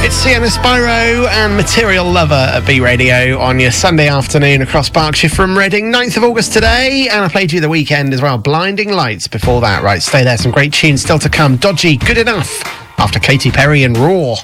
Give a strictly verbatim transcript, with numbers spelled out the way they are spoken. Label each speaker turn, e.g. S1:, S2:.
S1: It's Sienna Spyro and Material Lover at B Radio on your Sunday afternoon across Berkshire from Reading. ninth of August today, and I played you the weekend as well. Blinding Lights before that. Right, stay there. Some great tunes still to come. Dodgy, Good Enough after Katy Perry and Raw.